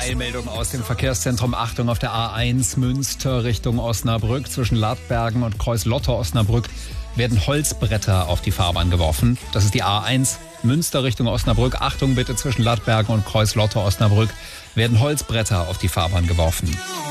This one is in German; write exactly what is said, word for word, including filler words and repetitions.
Eilmeldung aus dem Verkehrszentrum. Achtung, auf der A eins Münster Richtung Osnabrück zwischen Ladbergen und Kreuz-Lotter-Osnabrück werden Holzbretter auf die Fahrbahn geworfen. Das ist die A eins Münster Richtung Osnabrück. Achtung bitte, zwischen Ladbergen und Kreuz-Lotter-Osnabrück werden Holzbretter auf die Fahrbahn geworfen.